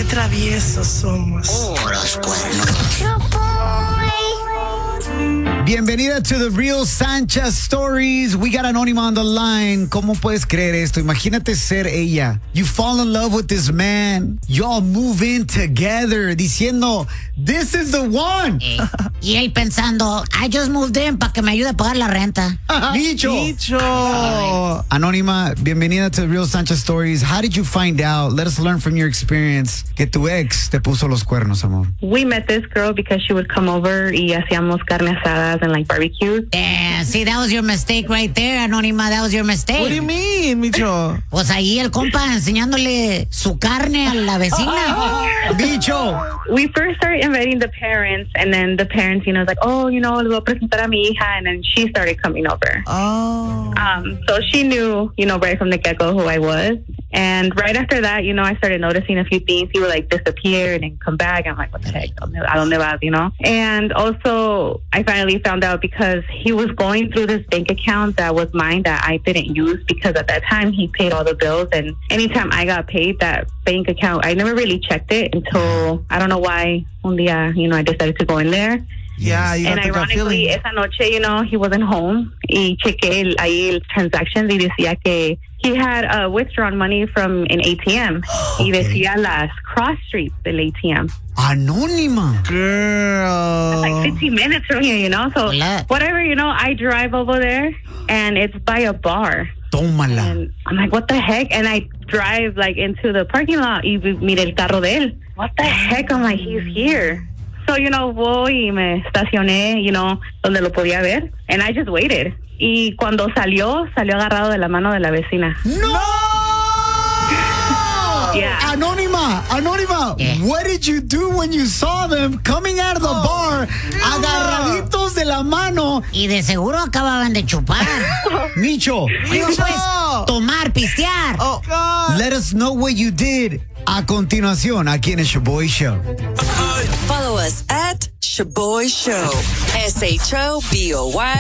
qué traviesos somos. Oh, los cuernos. Bienvenida to the Real Sanchez Stories. We got Anónima on the line. ¿Cómo puedes creer esto? Imagínate ser ella. You fall in love with this man. You all move in together diciendo, this is the one. Y él pensando, I just moved in para que me ayude a pagar la renta. Micho. Anónima, bienvenida to the Real Sanchez Stories. How did you find out? Let us learn from your experience que tu ex te puso los cuernos, amor. We met this girl because she would come over y hacíamos carne asadas and like barbecues. See, that was your mistake right there, Anónima. That was your mistake. What do you mean, Micho? Pues ahí el compa enseñándole su carne a la vecina. Micho. We first started inviting the parents, and then the parents, was like, oh, le voy a presentar a mi hija, and then she started coming over. Oh. So she knew, right from the get-go who I was. And right after that, I started noticing a few things. He would like disappear and then come back. I'm like, what the heck? ¿A dónde vas, And also, I finally found out because he was going through this bank account that was mine that I didn't use because at that time he paid all the bills. And anytime I got paid, that bank account, I never really checked it until, I don't know why, un día, I decided to go in there. Yeah, you and got the gut ironically, feeling. esa noche, he wasn't home. Y chequé ahí el transactions y decía que he had withdrawn money from an ATM. Okay. Y decía las cross streets del ATM. Anónima. Girl. Like 15 minutes from here, So Hola. whatever, I drive over there and it's by a bar. Tómala. And I'm like, what the heck? And I drive like into the parking lot y mire el carro de él. What the heck? I'm like, he's here. So, voy y me estacioné, donde lo podía ver. And I just waited. Y cuando salió agarrado de la mano de la vecina. ¡No! Yeah. Anónima, Yeah. what did you do when you saw them coming out of the bar, agarraditos de la mano? Y de seguro acababan de chupar. Micho, Digo, pues, tomar, pistear. Oh, God. let us know what you did a continuación aquí en el Shaboy Show. Follow us at Shaboy Show. SHOBOY